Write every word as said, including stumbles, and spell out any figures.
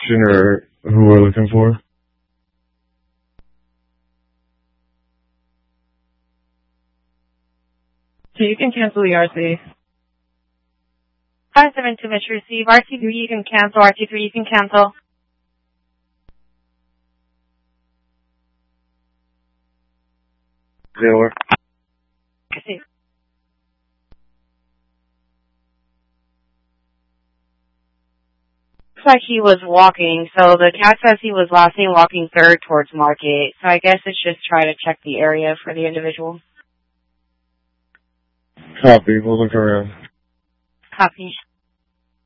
Or who we're looking for? So you can cancel the R C. five seven two, Metro receive. R T three you can cancel. R T three you can cancel. Zero. Receive. Looks like he was walking, so the cat says he was last seen walking third towards Market. So I guess it's just try to check the area for the individual. Copy. We'll look around. Copy.